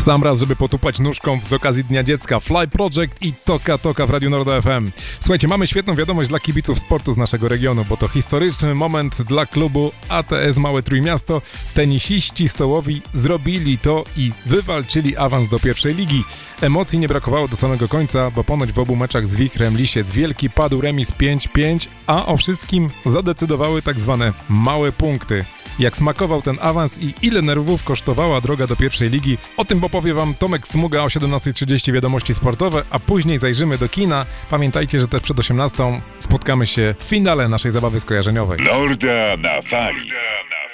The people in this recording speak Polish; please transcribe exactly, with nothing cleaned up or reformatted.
Sam raz, żeby potupać nóżką z okazji Dnia Dziecka. Fly Project i Toka Toka w Radiu Norda F M. Słuchajcie, mamy świetną wiadomość dla kibiców sportu z naszego regionu, bo to historyczny moment dla klubu A T S Małe Trójmiasto. Tenisiści stołowi zrobili to i wywalczyli awans do pierwszej ligi. Emocji nie brakowało do samego końca, bo ponoć w obu meczach z Wichrem Lisiec Wielki padł remis pięć pięć, a o wszystkim zadecydowały tak zwane małe punkty. Jak smakował ten awans i ile nerwów kosztowała droga do pierwszej ligi, o tym opowie wam Tomek Smuga o siedemnasta trzydzieści wiadomości sportowe, a później zajrzymy do kina. Pamiętajcie, że też przed osiemnastą spotkamy się w finale naszej zabawy skojarzeniowej. Norda na fali.